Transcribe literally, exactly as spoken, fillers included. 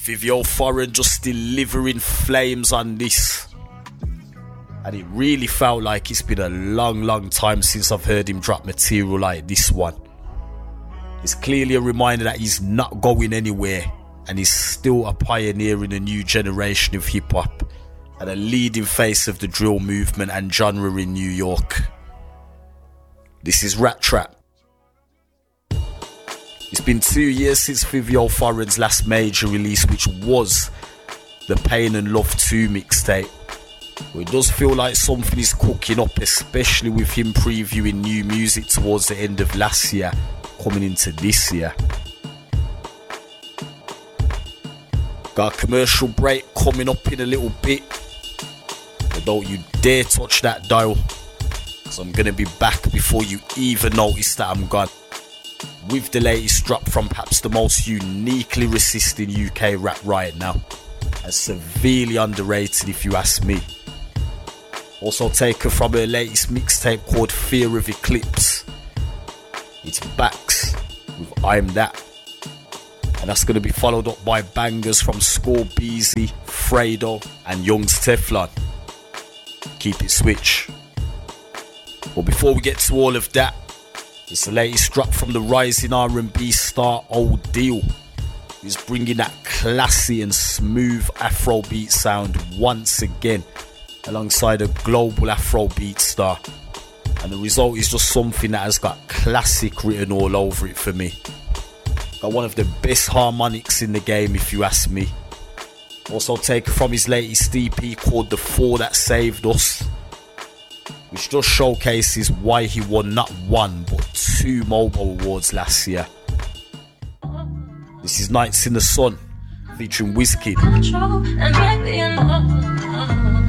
Fivio Foreign just delivering flames on this. And it really felt like it's been a long, long time since I've heard him drop material like this one. It's clearly a reminder that he's not going anywhere and he's still a pioneer in a new generation of hip-hop and a leading face of the drill movement and genre in New York. This is Rat Trap. It's been two years since Fivio Foreign's last major release, which was the Pain and Love two mixtape. Well, it does feel like something is cooking up, especially with him previewing new music towards the end of last year, coming into this year. Got a commercial break coming up in a little bit, but don't you dare touch that dial, because I'm going to be back before you even notice that I'm gone, with the latest drop from perhaps the most uniquely resisting U K rap right now, and severely underrated if you ask me. Also taken from her latest mixtape called Fear of Eclipse. It's Backs with I'm That, and that's going to be followed up by bangers from Score Beezy, Fredo and Young's Teflon. Keep it switch. But before we get to all of that, it's the latest drop from the rising R and B star Old Deal, who's bringing that classy and smooth Afrobeat sound once again, alongside a global Afrobeat star. And the result is just something that has got classic written all over it for me. Got one of the best harmonics in the game if you ask me. Also taken from his latest E P called The Four That Saved Us, which just showcases why he won not one but two mobile awards last year. This is Nights in the Sun featuring Wizkid.